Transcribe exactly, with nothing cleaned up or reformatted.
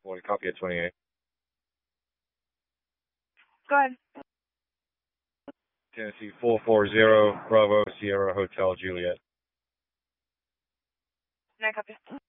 Morning, copy at twenty-eight. Go ahead. Tennessee four four zero, Bravo, Sierra Hotel, Juliet. No, copy.